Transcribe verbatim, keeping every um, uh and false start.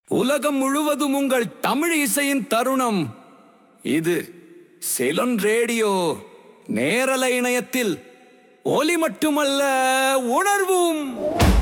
உலகம் முழுவதும் உங்கள் தமிழ் இசையின் தருணம் இது. செலன் ரேடியோ நேரலை இணையத்தில் ஒலி மட்டுமல்ல, உணர்வும்.